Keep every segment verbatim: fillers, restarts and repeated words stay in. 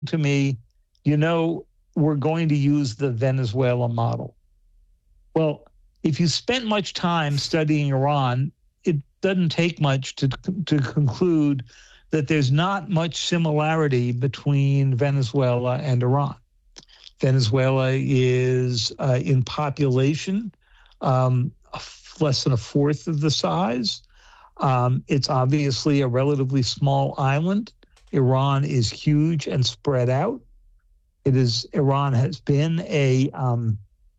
to me, you know, we're going to use the Venezuela model. Well, if you spent much time studying Iran, it doesn't take much to, to conclude that there's not much similarity between Venezuela and Iran. Venezuela is uh, in population um, less than a fourth of the size. Um, it's obviously a relatively small island. Iran is huge and spread out. It is Iran has been a um,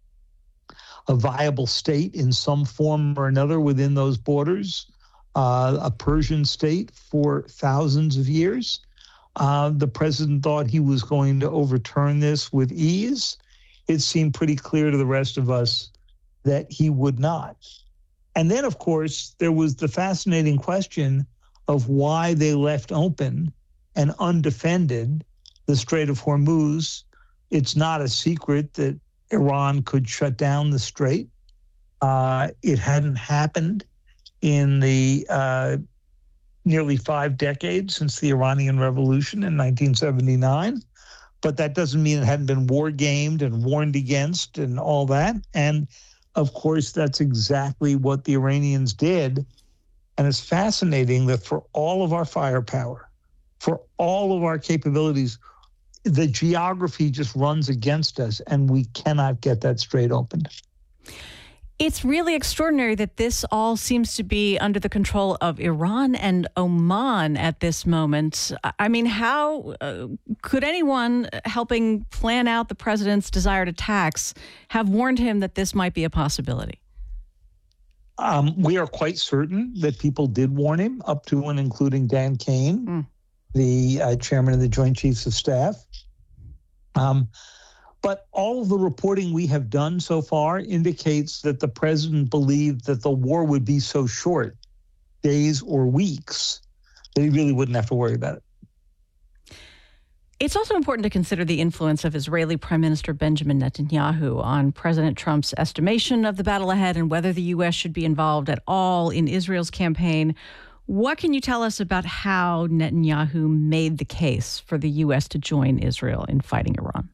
a viable state in some form or another within those borders, uh, a Persian state for thousands of years. Uh, the president thought he was going to overturn this with ease. It seemed pretty clear to the rest of us that he would not. And then, of course, there was the fascinating question of why they left open and undefended the Strait of Hormuz. It's not a secret that Iran could shut down the strait. Uh, it hadn't happened in the uh, nearly five decades since the Iranian Revolution in nineteen seventy-nine. But that doesn't mean it hadn't been war gamed and warned against and all that. And of course, that's exactly what the Iranians did. And it's fascinating that for all of our firepower, for all of our capabilities, the geography just runs against us, and we cannot get that strait opened. It's really extraordinary that this all seems to be under the control of Iran and Oman at this moment. I mean, how uh, could anyone helping plan out the president's desired attacks have warned him that this might be a possibility? Um, we are quite certain that people did warn him, up to and including Dan Kane, mm. the uh, chairman of the Joint Chiefs of Staff. Um, but all of the reporting we have done so far indicates that the president believed that the war would be so short, days or weeks, that he really wouldn't have to worry about it. It's also important to consider the influence of Israeli Prime Minister Benjamin Netanyahu on President Trump's estimation of the battle ahead and whether the U S should be involved at all in Israel's campaign. What can you tell us about how Netanyahu made the case for the U S to join Israel in fighting Iran?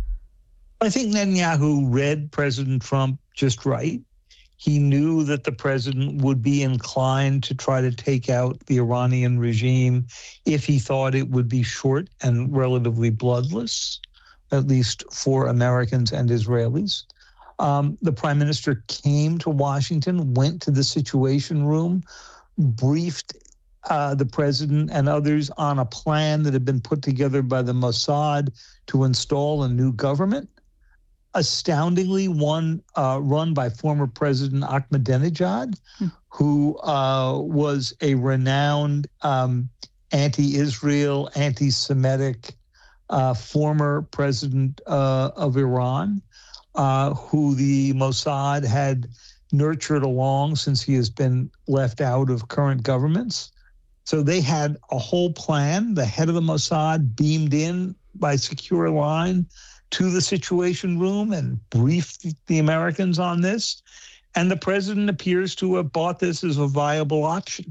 I think Netanyahu read President Trump just right. He knew that the president would be inclined to try to take out the Iranian regime if he thought it would be short and relatively bloodless, at least for Americans and Israelis. Um, the prime minister came to Washington, went to the Situation Room, briefed uh, the president and others on a plan that had been put together by the Mossad to install a new government. Astoundingly, one uh, run by former President Ahmadinejad, hmm. who uh, was a renowned um, anti-Israel, anti-Semitic uh, former president uh, of Iran, uh, who the Mossad had nurtured along since he has been left out of current governments. So they had a whole plan. The head of the Mossad beamed in by secure line to the Situation Room and briefed the Americans on this. And the president appears to have bought this as a viable option.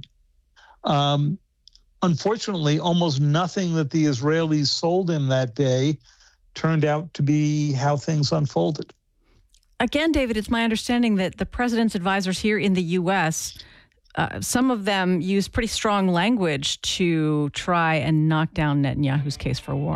Um, unfortunately, almost nothing that the Israelis sold him that day turned out to be how things unfolded. Again, David, it's my understanding that the president's advisors here in the U S, uh, some of them use pretty strong language to try and knock down Netanyahu's case for war.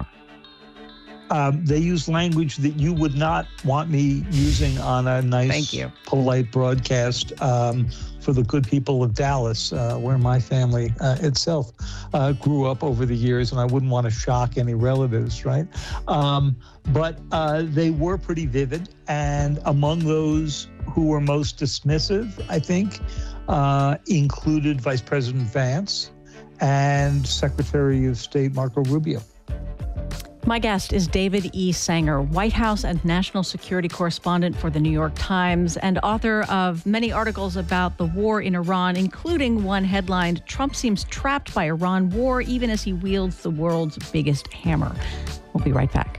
Um, they use language that you would not want me using on a nice, Thank you. polite broadcast um, for the good people of Dallas, uh, where my family uh, itself uh, grew up over the years, and I wouldn't want to shock any relatives, right? Um, but uh, they were pretty vivid, and among those who were most dismissive, I think, uh, included Vice President Vance and Secretary of State Marco Rubio. My guest is David E. Sanger, White House and national security correspondent for the New York Times and author of many articles about the war in Iran, including one headlined, "Trump Seems Trapped by Iran War Even as He Wields the World's Biggest Hammer." We'll be right back.